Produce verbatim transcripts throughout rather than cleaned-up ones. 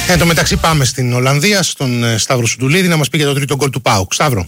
Εν τω μεταξύ πάμε στην Ολλανδία, στον Σταύρο Σουντουλίδη, να μας πει για το τρίτο γκολ του ΠΑΟΚ. Σταύρο.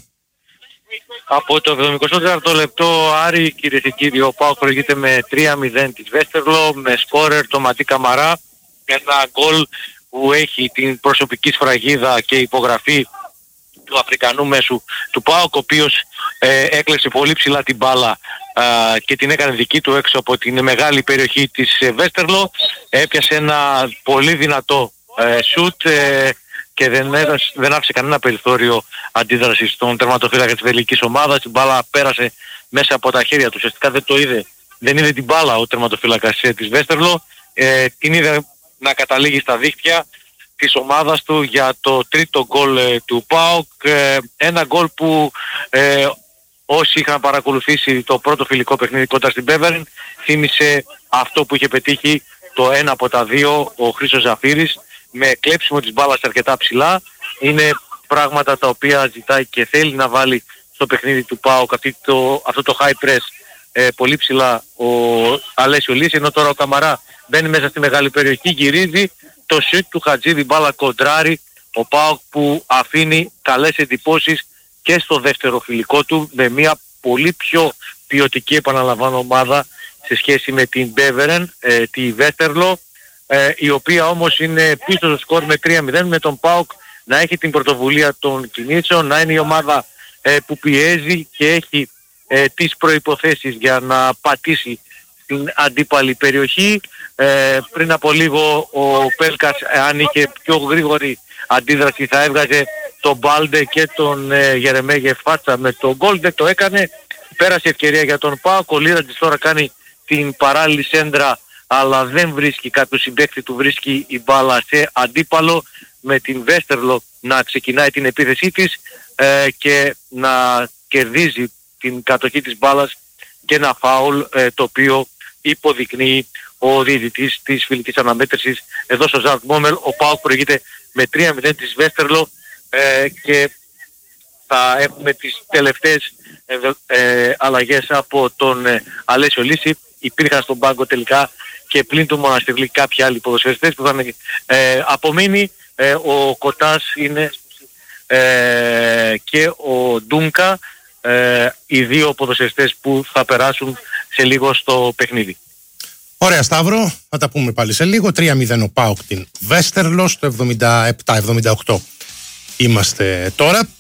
Από το εβδομηκοστό τέταρτο λεπτό, Άρη, κυρίες και κύριοι, ο ΠΑΟΚ προηγείται με τρία μηδέν της Βέστερλο, με σκόρερ το Ματί Καμαρά. Ένα γκολ που έχει την προσωπική σφραγίδα και υπογραφή του Αφρικανού μέσου του ΠΑΟΚ, ο οποίος ε, έκλεψε πολύ ψηλά την μπάλα ε, και την έκανε δική του έξω από την μεγάλη περιοχή της ε, Βέστερλο. Έπιασε ένα πολύ δυνατό ε, σουτ ε, και δεν, έδωσε, δεν άφησε κανένα περιθώριο αντίδρασης στον τερματοφύλακα της βελγικής ομάδας. Η μπάλα πέρασε μέσα από τα χέρια του. Ουσιαστικά δεν το είδε. Δεν είδε την μπάλα ο τερματοφύλακας ε, της Βέστερλο. Ε, την είδε να καταλήγει στα δίχτυα της ομάδας του για το τρίτο γκολ ε, του ΠΑΟΚ. Ε, ένα γκολ που ε, όσοι είχαν παρακολουθήσει το πρώτο φιλικό παιχνίδι κοντά στην Μπέβερν θύμισε αυτό που είχε πετύχει το ένα από τα δύο ο Χρήστος Ζαφύρης, με κλέψιμο της μπάλας αρκετά ψηλά. Είναι πράγματα τα οποία ζητάει και θέλει να βάλει στο παιχνίδι του ΠΑΟΚ, το, αυτό το high press ε, πολύ ψηλά ο Αλέσιο Λύση, ενώ τώρα ο Καμαρά μπαίνει μέσα στη μεγάλη περιοχή, γυρίζει το σουτ του Χατζίδη, μπάλα κοντράρι, ο ΠΑΟΚ που αφήνει καλές εντυπώσεις και στο δεύτερο φιλικό του, με μια πολύ πιο ποιοτική, επαναλαμβάνω, ομάδα σε σχέση με την Μπέβερεν, ε, τη Βέστερλο, ε, η οποία όμως είναι πίσω στο σκορ με τρία μηδέν, με τον ΠΑΟΚ να έχει την πρωτοβουλία των κινήσεων, να είναι η ομάδα ε, που πιέζει και έχει ε, τις προϋποθέσεις για να πατήσει στην αντίπαλη περιοχή. Ε, πριν από λίγο ο Πέλκας, αν είχε πιο γρήγορη αντίδραση, θα έβγαζε τον Μπάλντε και τον ε, Γερεμέγε φάτσα με τον γκολ. Δεν το έκανε. Πέρασε ευκαιρία για τον ΠΑΟΚ. Ο Λίρατζης τώρα κάνει την παράλληλη σέντρα, αλλά δεν βρίσκει κάποιο συμπαίκτη του, βρίσκει η μπάλα σε αντίπαλο, με την Βέστερλο να ξεκινάει την επίθεσή της ε, και να κερδίζει την κατοχή της μπάλας και ένα φάουλ ε, το οποίο υποδεικνύει ο διαιτητής της φιλικής αναμέτρησης εδώ στο Ζαρτ Μόμελ. Ο ΠΑΟΚ προηγείται με τρία μηδέν της Βέστερλο ε, και θα έχουμε τις τελευταίες ε, ε, αλλαγές από τον ε, Αλέσιο Λύση. Υπήρχαν στον πάγκο τελικά και πλην του Μοναστηρλή κάποιοι άλλοι ποδοσφαιριστές που θα ε, απομείνει. Ε, ο Κοτάς είναι ε, και ο Ντούνκα, ε, οι δύο ποδοσφαιριστές που θα περάσουν σε λίγο στο παιχνίδι. Ωραία, Σταύρο, θα τα πούμε πάλι σε λίγο. τρία μηδέν ο ΠΑΟΚ την Βέστερλο, στο εβδομήντα επτά εβδομήντα οκτώ είμαστε τώρα.